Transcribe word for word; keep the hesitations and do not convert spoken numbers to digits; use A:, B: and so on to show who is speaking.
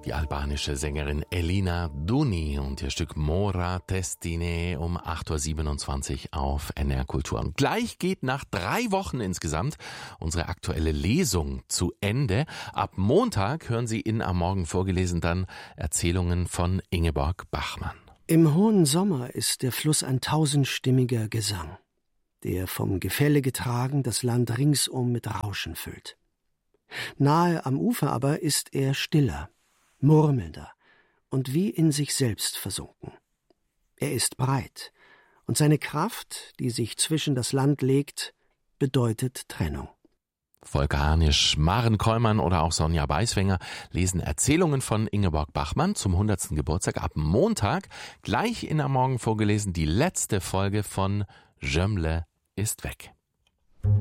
A: Die albanische Sängerin Elina Duni und ihr Stück Mora Testine um acht Uhr siebenundzwanzig auf N R Kultur. Und gleich geht nach drei Wochen insgesamt unsere aktuelle Lesung zu Ende. Ab Montag hören Sie in Am Morgen vorgelesen dann Erzählungen von Ingeborg Bachmann.
B: Im hohen Sommer ist der Fluss ein tausendstimmiger Gesang, der vom Gefälle getragen das Land ringsum mit Rauschen füllt. Nahe am Ufer aber ist er stiller, murmelnder und wie in sich selbst versunken. Er ist breit, und seine Kraft, die sich zwischen das Land legt, bedeutet Trennung.
A: Volker Harnisch, Maren Keumann oder auch Sonja Beiswenger lesen Erzählungen von Ingeborg Bachmann zum hundertsten Geburtstag. Ab Montag gleich in Am Morgen vorgelesen die letzte Folge von Jömmle ist weg.